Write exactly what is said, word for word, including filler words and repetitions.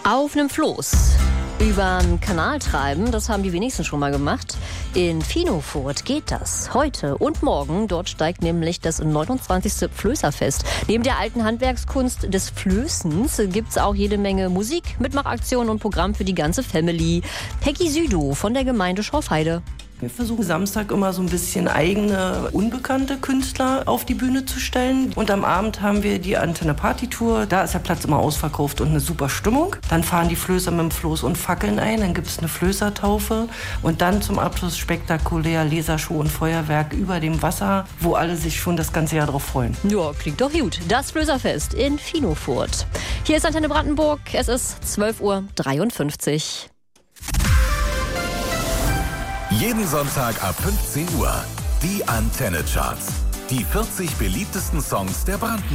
Auf einem Floß übern Kanal treiben, das haben die wenigsten schon mal gemacht. In Finofurt geht das heute und morgen. Dort steigt nämlich das neunundzwanzigste Flößerfest. Neben der alten Handwerkskunst des Flößens gibt's auch jede Menge Musik, Mitmachaktionen und Programm für die ganze Family. Peggy Südow von der Gemeinde Schorfheide. Wir versuchen Samstag immer so ein bisschen eigene, unbekannte Künstler auf die Bühne zu stellen. Und am Abend haben wir die Antenne Party Tour. Da ist der Platz immer ausverkauft und eine super Stimmung. Dann fahren die Flößer mit dem Floß und Fackeln ein. Dann gibt es eine Flößertaufe. Und dann zum Abschluss spektakulär Lasershow und Feuerwerk über dem Wasser, wo alle sich schon das ganze Jahr drauf freuen. Ja, klingt doch gut. Das Flößerfest in Finofurt. Hier ist Antenne Brandenburg. Es ist zwölf Uhr dreiundfünfzig. Jeden Sonntag ab fünfzehn Uhr. Die Antenne Charts. Die vierzig beliebtesten Songs der Brandenburg.